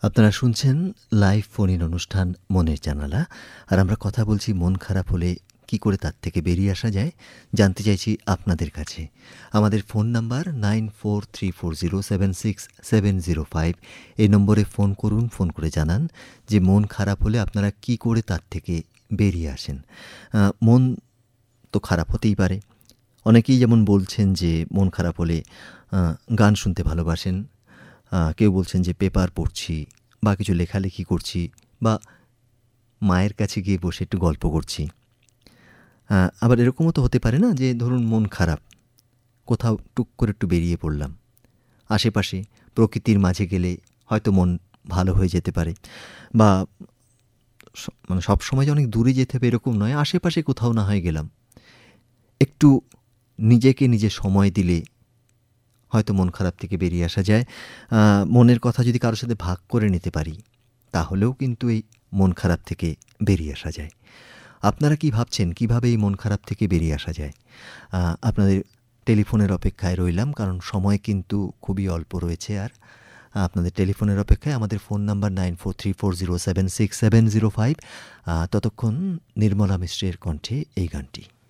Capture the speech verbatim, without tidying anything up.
আপনারা শুনছেন live phone in অনুষ্ঠান মনের জানালা। আর আমরা কথা বলছি মন খারাপ হলে কী করে তার থেকে বেরিয়ে আসা যায়, জানতে চাইছি আপনাদের কাছে। আমাদের phone number nine four three four zero seven six seven zero five. এই নম্বরে ফোন করুন, ফোন করে জানান যে মন খারাপ হলে আপনারা কী করে তার থেকে বেরিয়ে আসেন। আহ, মন তো খারাপ হতেই পারে। অনেকেই যেমন বলছেন যে মন খারাপ হলে আহ, গান শুনতে ভালোবাসেন, আহ, কেউ বলছেন যে পেপার পড়ছি বা কিছু লেখালেখি করছি বা মায়ের কাছে গিয়ে বসে একটু গল্প করছি। আহ, আবার এরকমও তো হতে পারে না যে ধরুন মন খারাপ, কোথাও টুক করে একটু বেরিয়ে পড়লাম, আশেপাশে প্রকৃতির মাঝে গেলে হয়তো মন ভালো হয়ে যেতে পারে। বা স- মানে সবসময় যে অনেক দূরে যেতে হবে এরকম নয়, আশেপাশে কোথাও না হয় গেলাম, একটু নিজেকে নিজে সময় দিলে হয়তো মন খারাপ থেকে বেরিয়ে আসা যায়। আহ, মনের কথা যদি কারোর সাথে ভাগ করে নিতে পারি, তাহলেও কিন্তু এই মন খারাপ থেকে বেরিয়ে আসা যায়। আপনারা কি ভাবছেন কিভাবে এই মন খারাপ থেকে বেরিয়ে আসা যায়? আহ, আপনাদের টেলিফোনের অপেক্ষায় রইলাম, কারণ সময় কিন্তু খুবই অল্প রয়েছে। আর আপনাদের টেলিফোনের অপেক্ষায় আমাদের phone number nine four three four zero seven six seven zero five. ততক্ষণ নির্মলা মিশ্রের কণ্ঠে এই গানটি।